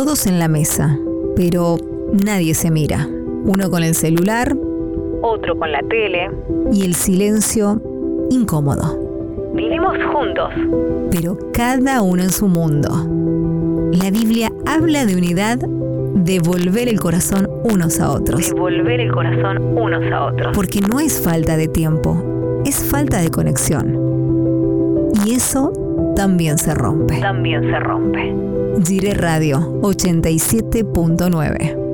todos en la mesa, pero nadie se mira. Uno con el celular, otro con la tele. y el silencio incómodo. Vivimos juntos. Pero cada uno en su mundo. La Biblia habla de unidad, de volver el corazón unos a otros. De volver el corazón unos a otros. Porque no es falta de tiempo, es falta de conexión. Y eso también se rompe. También se rompe. Gire Radio 87.9.